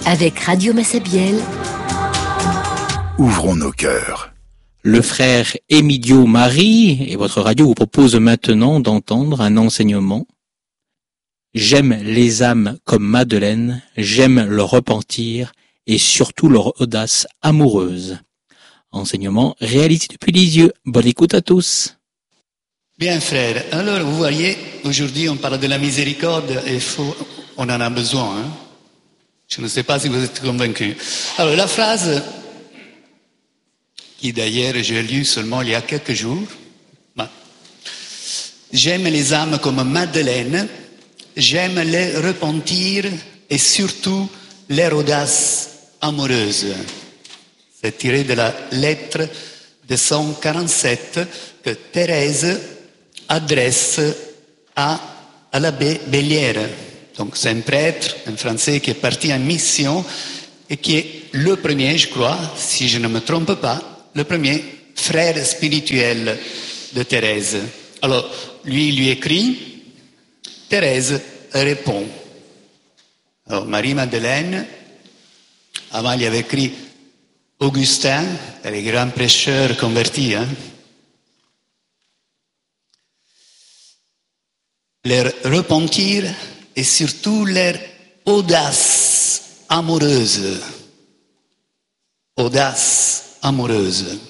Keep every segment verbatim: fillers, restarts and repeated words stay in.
Avec Radio Massabielle, ouvrons nos cœurs. Le frère Emilio Marie et votre radio vous propose maintenant d'entendre un enseignement. J'aime les âmes comme Madeleine, j'aime leur repentir et surtout leur audace amoureuse. Enseignement réalisé depuis Lisieux. Bonne écoute à tous. Bien frère, alors vous voyez, aujourd'hui on parle de la miséricorde et faut, on en a besoin. Hein? Je ne sais pas si vous êtes convaincus. Alors la phrase, qui d'ailleurs j'ai lue seulement il y a quelques jours, bah, j'aime les âmes comme Madeleine, j'aime les repentir et surtout leur audace amoureuse. C'est tiré de la lettre de cent quarante-sept que Thérèse adresse à, à l'abbé Bellière. Donc c'est un prêtre, un Français qui est parti en mission et qui est le premier, je crois, si je ne me trompe pas, le premier frère spirituel de Thérèse. Alors, lui, il lui écrit, Thérèse répond. Alors, Marie-Madeleine, avant, il y avait écrit Augustin, les grands prêcheurs convertis, hein. Leur repentir et surtout leur audace amoureuse. Audace amoureuse.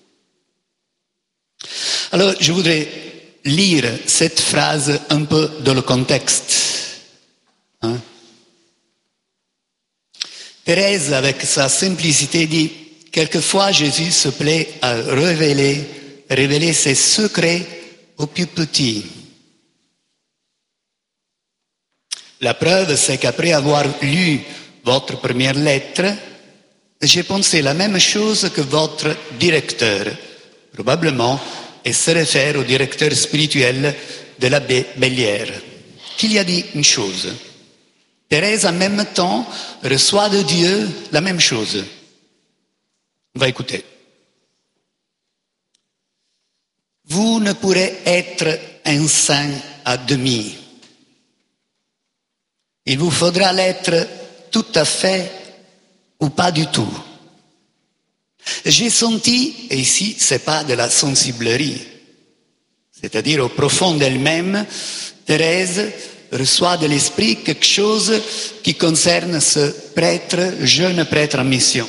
Alors, je voudrais lire cette phrase un peu dans le contexte. Hein? Thérèse, avec sa simplicité, dit « Quelquefois, Jésus se plaît à révéler, révéler ses secrets aux plus petits. » La preuve, c'est qu'après avoir lu votre première lettre, j'ai pensé la même chose que votre directeur, probablement, et se réfère au directeur spirituel de l'abbé Bellière, qu'il y a dit une chose. Thérèse, en même temps, reçoit de Dieu la même chose. On va écouter. Vous ne pourrez être un saint à demi. Il vous faudra l'être tout à fait ou pas du tout. J'ai senti, et ici c'est pas de la sensiblerie, c'est-à-dire au profond d'elle-même, Thérèse reçoit de l'esprit quelque chose qui concerne ce prêtre, jeune prêtre en mission.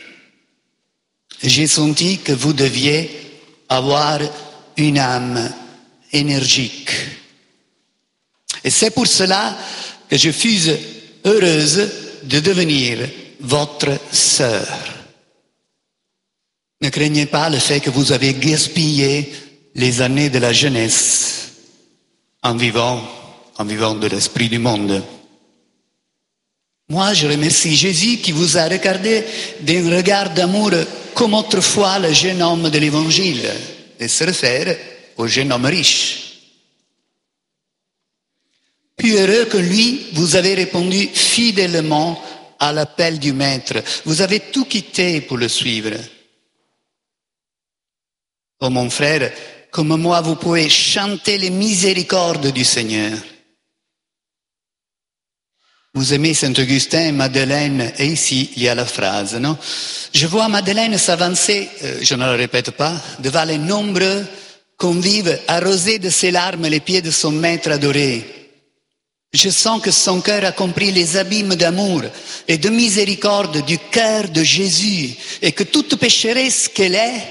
J'ai senti que vous deviez avoir une âme énergique. Et c'est pour cela que je fus heureuse de devenir votre sœur. Ne craignez pas le fait que vous avez gaspillé les années de la jeunesse en vivant, en vivant de l'esprit du monde. Moi, je remercie Jésus qui vous a regardé d'un regard d'amour comme autrefois le jeune homme de l'Évangile, et se réfère au jeune homme riche. Plus heureux que lui, vous avez répondu fidèlement à l'appel du Maître. Vous avez tout quitté pour le suivre. Oh mon frère, comme moi, vous pouvez chanter les miséricordes du Seigneur. Vous aimez Saint-Augustin, Madeleine, et ici, il y a la phrase, non? Je vois Madeleine s'avancer, euh, je ne le répète pas, devant les nombreux convives, arroser de ses larmes les pieds de son Maître adoré. Je sens que son cœur a compris les abîmes d'amour et de miséricorde du cœur de Jésus et que toute pécheresse qu'elle est,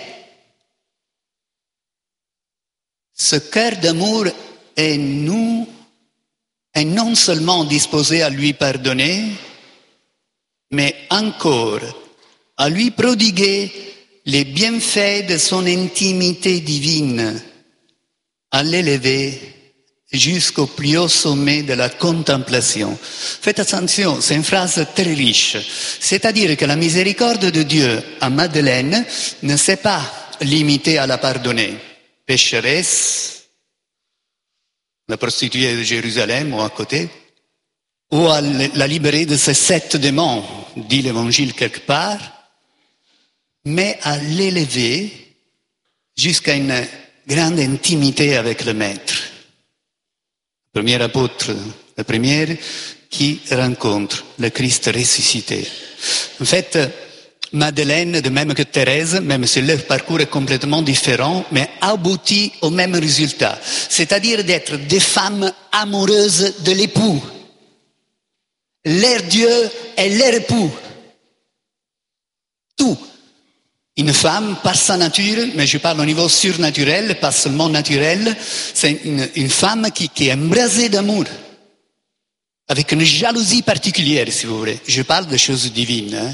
ce cœur d'amour est nous, est non seulement disposé à lui pardonner, mais encore à lui prodiguer les bienfaits de son intimité divine, à l'élever jusqu'au plus haut sommet de la contemplation. Faites attention, c'est une phrase très riche. C'est-à-dire que la miséricorde de Dieu à Madeleine ne s'est pas limitée à la pardonner. Pécheresse, la prostituée de Jérusalem ou à côté, ou à la libérer de ses sept démons, dit l'Évangile quelque part, mais à l'élever jusqu'à une grande intimité avec le Maître. Le premier apôtre, le premier qui rencontre le Christ ressuscité. En fait, Madeleine, de même que Thérèse, même si leur parcours est complètement différent, mais aboutit au même résultat, c'est-à-dire d'être des femmes amoureuses de l'époux. Leur Dieu est leur époux. Tout. Une femme, par sa nature, mais je parle au niveau surnaturel, pas seulement naturel, c'est une, une femme qui, qui est embrasée d'amour, avec une jalousie particulière, si vous voulez. Je parle de choses divines. Hein.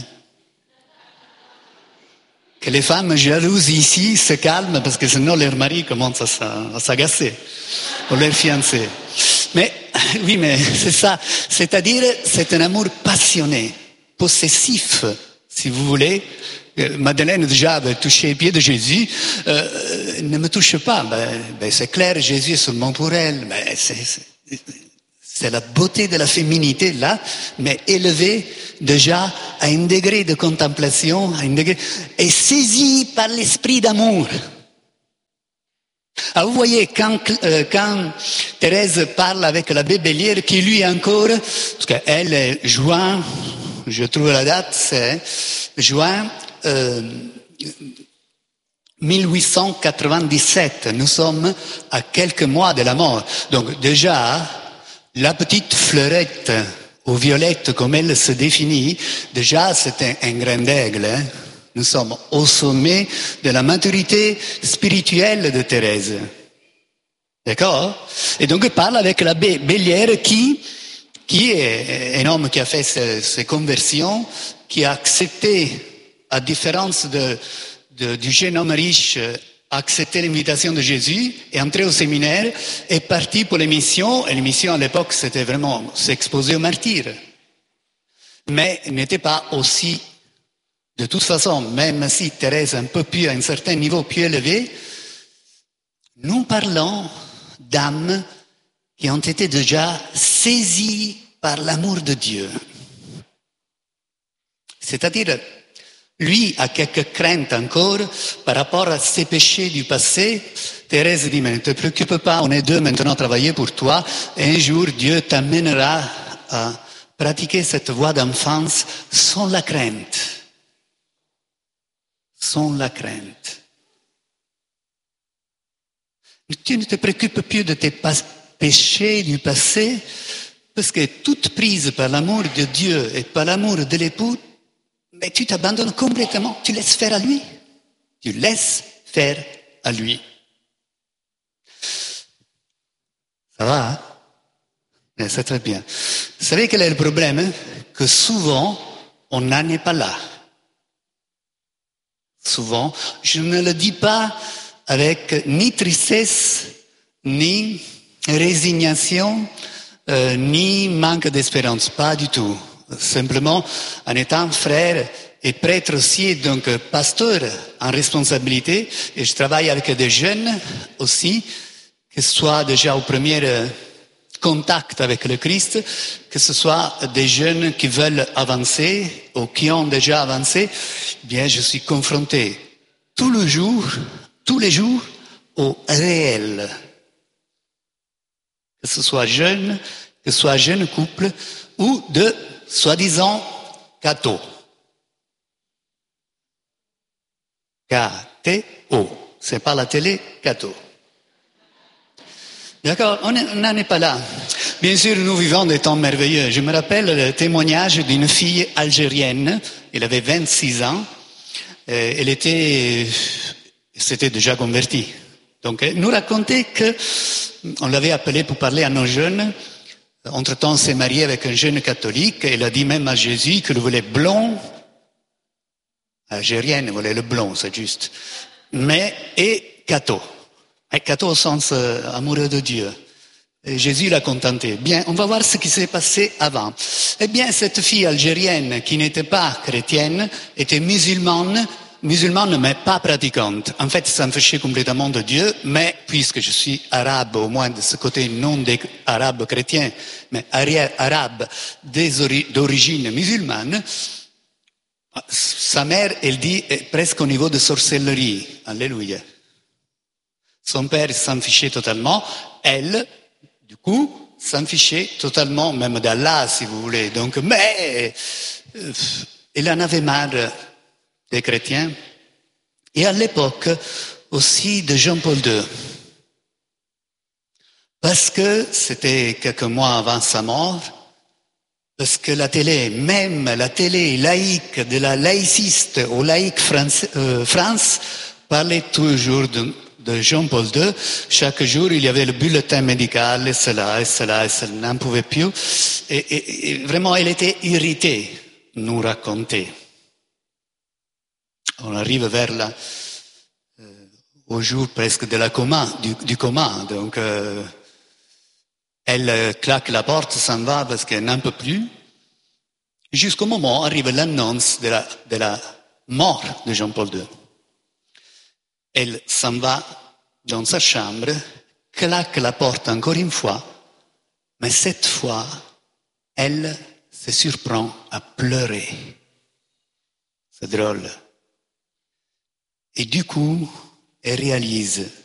Que les femmes jalouses ici se calment, parce que sinon leur mari commence à s'agacer, ou leur fiancé. Mais, oui, mais c'est ça. C'est-à-dire, c'est un amour passionné, possessif, si vous voulez. Madeleine déjà avait touché les pieds de Jésus, euh, ne me touche pas. Ben, ben c'est clair, Jésus est seulement pour elle. Ben, c'est, c'est, c'est la beauté de la féminité là, mais élevée déjà à un degré de contemplation, à un degré, et saisie par l'esprit d'amour. Alors vous voyez, quand, euh, quand Thérèse parle avec l'abbé Bellière, qui lui encore, parce qu'elle est juin, je trouve la date, c'est juin euh, mille huit cent quatre-vingt-dix-sept. Nous sommes à quelques mois de la mort. Donc déjà, la petite fleurette aux violettes, comme elle se définit, déjà c'est un, un grain d'aigle. Hein. Nous sommes au sommet de la maturité spirituelle de Thérèse. D'accord? Et donc, elle parle avec l'abbé Bellière qui, qui est un homme qui a fait ses, ses conversions, qui a accepté, à différence de, de, du jeune homme riche, a accepté l'invitation de Jésus, est entré au séminaire, est parti pour les missions, et les missions à l'époque, c'était vraiment s'exposer aux martyrs. Mais il n'était pas aussi, de toute façon, même si Thérèse un peu plus, à un certain niveau plus élevé, nous parlons d'âmes qui ont été déjà saisies par l'amour de Dieu. C'est-à-dire, lui a quelques craintes encore par rapport à ses péchés du passé. Thérèse dit, mais ne te préoccupe pas, on est deux maintenant à travailler pour toi, et un jour Dieu t'amènera à pratiquer cette voie d'enfance sans la crainte. Sans la crainte. Tu ne te préoccupes plus de tes péchés du passé, parce que toute prise par l'amour de Dieu et par l'amour de l'époux, mais tu t'abandonnes complètement, tu laisses faire à lui. Tu laisses faire à lui. Ça va, hein? Mais c'est très bien. Vous savez quel est le problème? Hein? Que souvent, on n'en est pas là. Souvent, je ne le dis pas avec ni tristesse, ni résignation, euh, ni manque d'espérance, pas du tout. Simplement, en étant frère et prêtre aussi, donc pasteur en responsabilité, et je travaille avec des jeunes aussi, que ce soit déjà au premier contact avec le Christ, que ce soit des jeunes qui veulent avancer ou qui ont déjà avancé, bien je suis confronté tout le jour, tous les jours au réel. Que ce soit jeune, que ce soit jeune couple ou de soi-disant cathos. K T O. C'est pas la télé, cathos. D'accord, on n'en est pas là. Bien sûr, nous vivons des temps merveilleux. Je me rappelle le témoignage d'une fille algérienne. Elle avait vingt-six ans. Elle était, s'était déjà convertie. Donc, elle nous racontait que, on l'avait appelée pour parler à nos jeunes. Entre-temps, elle s'est mariée avec un jeune catholique. Elle a dit même à Jésus qu'elle voulait blond. Algérienne, elle voulait le blond, c'est juste. Mais, et catho. Et catho au sens euh, amoureux de Dieu. Et Jésus l'a contenté. Bien, on va voir ce qui s'est passé avant. Eh bien, cette fille algérienne qui n'était pas chrétienne, était musulmane, musulmane mais pas pratiquante. En fait, ça me fichait complètement de Dieu, mais puisque je suis arabe, au moins de ce côté non des arabes chrétiens, mais arabe d'origine musulmane, sa mère, elle dit, est presque au niveau de sorcellerie. Alléluia. Son père s'en fichait totalement. Elle, du coup, s'en fichait totalement, même d'Allah, si vous voulez. Donc, mais euh, il en avait marre des chrétiens. Et à l'époque aussi de Jean-Paul deux. Parce que c'était quelques mois avant sa mort, parce que la télé, même la télé laïque de la laïciste au laïque France, euh, France parlait toujours de, de Jean-Paul deux. Chaque jour, il y avait le bulletin médical, et cela, et cela, et cela, n'en pouvait plus. Et, et, et vraiment, il était irrité, nous raconter. On arrive vers la, euh, au jour presque de la coma, du, du coma. Donc, euh, elle euh, claque la porte, s'en va parce qu'elle n'en peut plus. Jusqu'au moment où arrive l'annonce de la, de la mort de Jean-Paul deux. Elle s'en va dans sa chambre, claque la porte encore une fois, mais cette fois, elle se surprend à pleurer. C'est drôle. Et du coup, elle réalise